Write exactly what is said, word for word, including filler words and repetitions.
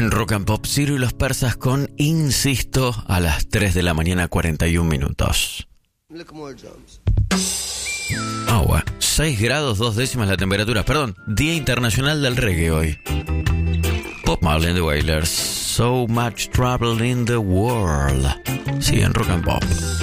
En Rock and Pop, Ciro y los Persas con Insisto a las tres de la mañana, cuarenta y un minutos. Agua, seis grados dos décimas la temperatura. Perdón, Día Internacional del Reggae hoy. Bob Marley and the Wailers, So Much Trouble in the World. Sí, en Rock and Pop.